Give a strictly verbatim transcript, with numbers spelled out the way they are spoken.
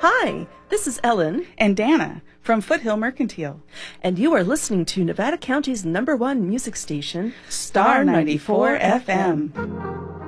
Hi, this is Ellen and Dana from Foothill Mercantile. And you are listening to Nevada County's number one music station, Star ninety-four F M.